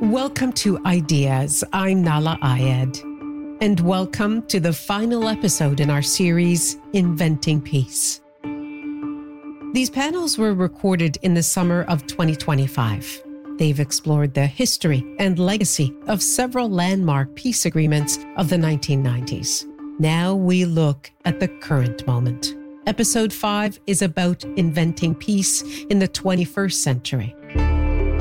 Welcome to Ideas. I'm Nala Ayed, and welcome to the final episode in our series, Inventing Peace. These panels were recorded in the summer of 2025. They've explored the history and legacy of several landmark peace agreements of the 1990s. Now we look at the current moment. Episode 5 is about inventing peace in the 21st century.